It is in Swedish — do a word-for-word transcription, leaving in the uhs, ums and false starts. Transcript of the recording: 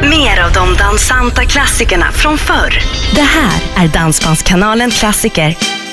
Mer av de dansanta klassikerna från förr. Det här är Dansbandskanalen Klassiker.